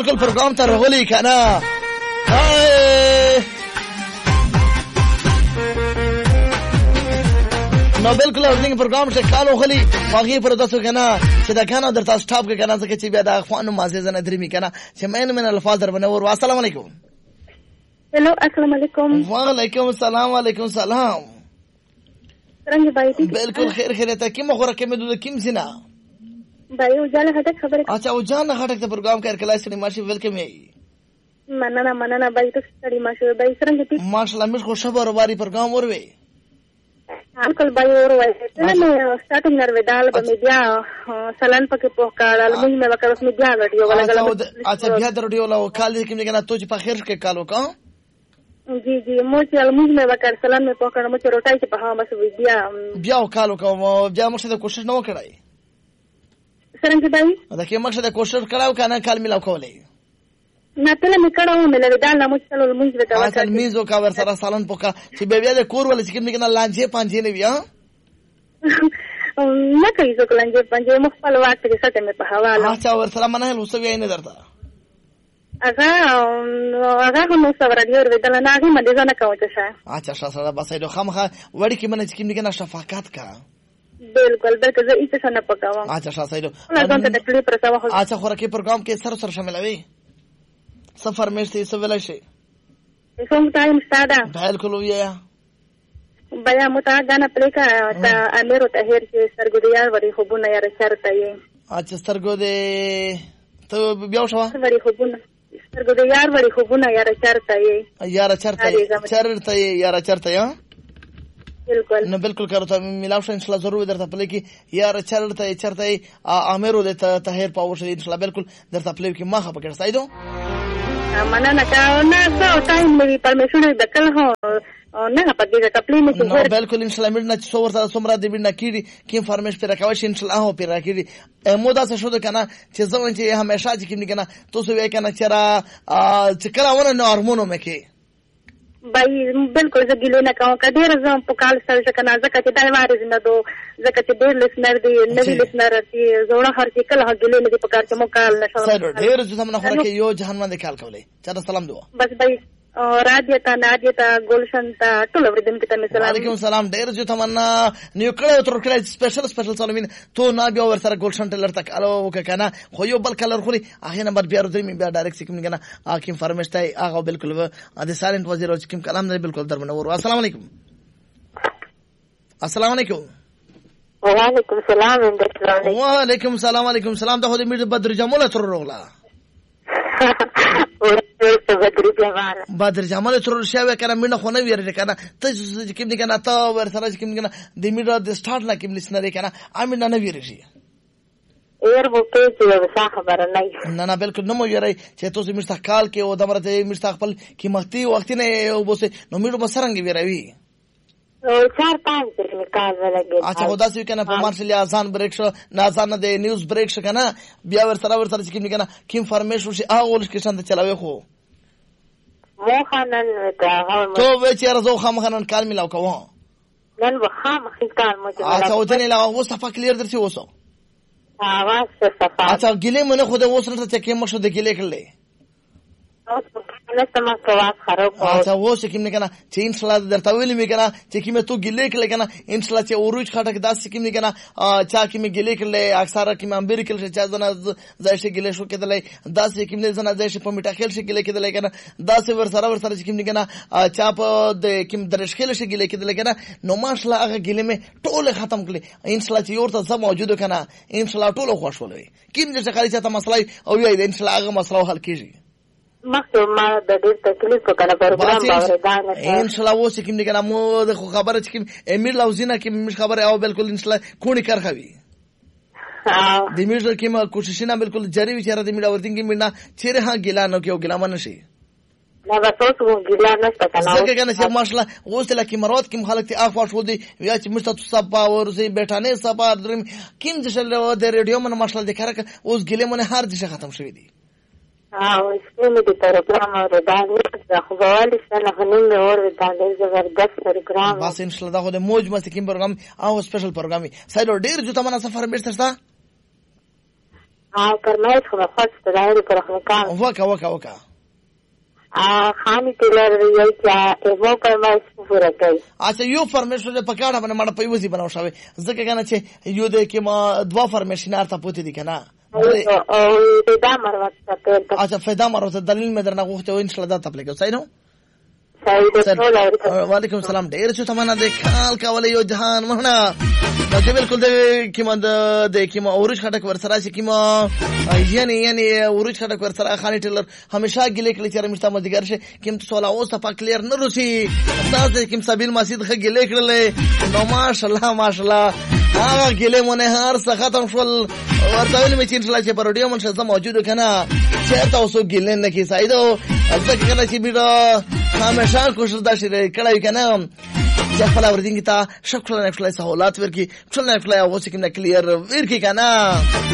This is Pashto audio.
بالکل پروګرام ته راغلی کنه نو بالکل اورنګ پروګرام څخه کالو غلی واغې پر تاسو کنه چې دا کنه درته سټاپ کې کنه ځکه چې بیا دا خوانو مازه زنه درې می کنه چې من الفاظ در بنور السلام علیکم. हेलो अस्सलाम वालेकुम. वालेकुम अस्सलाम वालेकुम सलाम. څنګه بای دي؟ بالکل خیر خیرته کیم خوره کیم د کیم سینا بای وجاله هټک خبره. اچھا وجاله هټک ته پروګرام کار کلای سړي ماشي ویلکم یې مننه بای ته ستړي ماشه بای څنګه دي؟ ماشاءالله مش خو خبر واري پروګرام وروي انکل بای وروي ته نو سٹارټینګ نر ودال به میډیا سلان پکې پوکاړل موږ مې وکړ اوس میډیا غټیو ولا اچھا بیا درډیو لا کال کې نه تو چې په خیر کې کالو کا जी موږ موږ مې وکړ سلام مې پوکړ مې روټای چې په ها بس بیا کالو کوم بیا موږ ته کوشش نه وکړای څنګه بای دا کې موږ ته کوشش کړو کنه کال ملاو کولای نه ته مې کړو مې له دال موږ ته موږ وته وکړ اصل میزو کا ور سره سالن پوکا چې بیا د کور ول چې کې نه لانجه پانځې نه بیا نه کوي څوک لانجه پانځې مخ په لوات کې ساته مې په حواله اچھا ور سره منه لوسوي نه درته هغه نو صبر دی ور ودل نه هغه مده ځنه کوي څه اچھا شاسره بس ایدو خامخه وړي کې منه چې کې نه شفقت کا بالکل زه ایت څه نه پکاوم اچھا شاسایدو نه ځان ته تکلیف رسوه اچھا خوره کې پروګرام کې سره شاملوي سفر مېشتي سویل شي کوم ټایم ساده بالکل ویا بیا متا غانا پلیکا تا امیرو طاهر کې سرګو دی یار وری خوبونه یار چرته یې اچھا سرګو دی ته بیا شو وری خوبونه سرګو دی یار وری خوبونه یار چرته یې یار چرته یا بالکل نو بالکل کارته ملاو شو ان شاء الله ضرور درته پلی کی یار چرته امیرو د طاهر پاور شي ان شاء الله بالکل درته پلی کی ما خپه کړ سایدو مننه کا نه څو ټایم مې پرمیشن دکل هو نه پدې ته پلی مې نو بالکل ان شاء الله مې نه څو ورته سمرا دې نه کیږي کی انفارمیشن پر راکوي ان شاء الله هو پر راکړي مودا څه شو د کنه چې زمون چې همیشه چې کیږي کنه تاسو وې کنه چې کله ونه نو هورمونو مې کې بای بالکل زه ګیله نه کوم کډیر زم په کال سره چې کنه زکه چې دای وارز نه دو زکه چې ډیر لسنر دی نوی لسنر دی زوړه هر چې کله ګیله نه دی په کار چې مو کال نشو سره ډیر څه من خو کې یو جهنم باندې کال کولای چا سلام دو بس بای راډیتا نادیتا ګلشن تا ټول ورته کې ته سلام علیکم سلام ډیر جو تمنا نیو کړه تر کړه سپیشل سلامین تو نا بیا ور سره ګلشن ټلر تک الو کنه خو یو بل کلر خوري هغه نمبر بیا ورته می بیا ډایرکټ سکم کنه اکیم فرمشتای هغه بالکل د سایلنت وزیر او سکم کلام نه بالکل درمنه ور السلام علیکم السلام علیکم وعلیکم السلام وعلیکم السلام ته د میډ بدر جمال تر روغلا بدر جمال تر شاوه کنه مینه خو نه ویری کنه ته چې کوم کنه تا ور سره کوم کنه د میډا د سٹارټ نه کوم لسنری کنه امینه نه ویری شي ایر مو کې چې وسه خبره نه بالکل نه مو ویری چې تاسو مستقال کې او د مرته مستقبل قیمتي وخت نه وبوسه نو میډو بسرنګ ویروي او 4-5 نکال ولګي اچھا خدا سي کنه په مارشل اذان بریک شو نازان د نیوز بریک شو کنه بیا ور سره چې کنه کی انفارمیشن شي هغه ول کې څنګه چلاوي خو مو خانن تو به چې رزو خامخنن کال ملاو کوو نن وخام خکار مو اچھا ودنه لا و صفه کلیر درته وسو اواز صفه اچھا ګلې مونږ خو د وسره ته کې مشو د ګلې کړلې نستما سواس خراب اچھا و چې کوم کنه چې ان شاء الله درته ویلې مې کنه چې کیمه تو ګلې کړل کنه ان شاء الله چې اوروج خټک داس کوم کنه چا کیمه ګلې کړل اکثر کیمه امبر کړل چې ځنه زایشه ګلې شو کېدلې داس کیمه ځنه زایشه په میټه خل شي ګلې کېدلې کنه داس ور سره چې کوم کنه چا په د کیم درش خل شي ګلې کېدلې کنه نو ماشاءالله هغه ګلې مې ټوله ختم کړل ان شاء الله چې ورته زما موجود کنه ان شاء الله ټوله خوش ولوي کیم چې خالي ته مسله او وي ان شاء الله هغه مسله حل کیږي مخکې ما د ډېر تکلیف وکړه پروګرام باندې ان شاء الله و چې کوم کنه مو د خبره چې کوم امیر لوزینه کې مش خبره او بالکل ان شاء الله کونی کار خوي د میډر کې ما کوشش نه بالکل جری وچاره د میډا ورتین کې میډا چیرې ها ګلانو کې او ګلامن شي نه بس اوس ګلان نشته کنه څنګه کنه چې ماشاءالله اوس لکه مراد کې خلک ته اخوا شو دي یا چې مستو صبا ورسي بیٹھانه صبا درم کیم چې شل د ریډیو من ماشاءالله د کارک اوس ګلمن هر څه ختم شوی دي اسمه د پروګرام اوریدل خو غواړي چې نه غنیم اوریدل زبردست پروګرام بس ان شاء الله دا خو د موج مسکین پروګرام او سپیشل پروګرام سایډ ډیر جو تمنا سفر بیرته فرمایش خو خاص ته پر خلکان وکا خاني ټیلر یو چې مو فرمایش پوره کوي. اچھا یو فرمایش په کاړه باندې مړ په وځي بناو شوی ځکه کنه چې یو د کې ما دوا فرمایش نه ارته پوتې دي کنه او فدا مروت ته. اچھا فدا مروت دلیل مې درنه غوښته ان شاء الله دا تپلیکو صحیح نو. وعلیکم السلام ډیر څه تمنا د خال کولې یو جهان مهنا دا بالکل د کیما د کیما اورج خټک ورسره چې کیما یعنی اورج خټک ورسره خاني ټیلر همیشه ګلې کړي چې مشته مدګر شي کیم ته سوال اوس په کلیر نه روسي تاسو کیم سابیل مسجد خ ګلې کړل نو ماشاءالله هغه ګلې مونږه هر څه ختم شول ورته ویل مې چې انشاءالله چې پر وډیو مونږ څه موجود کنه چې تاسو ګلې نه کی سایدو ځکه کنه چې بیره همیشه کوشش دا شي کړای کنه چې خپل اوردینګ ته شکل نه خپل سہولات ورکی خپل نه خپل اوس کې نه کلیر ورکی کنه